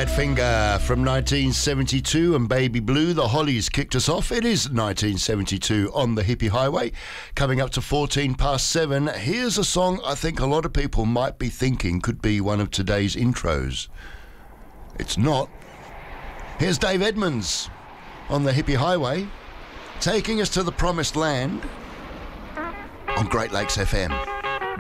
Badfinger from 1972 and Baby Blue. The Hollies kicked us off. It is 1972 on the Hippie Highway. Coming up to 7:14. Here's a song I think a lot of people might be thinking could be one of today's intros. It's not. Here's Dave Edmunds on the Hippie Highway, taking us to the promised land on Great Lakes FM.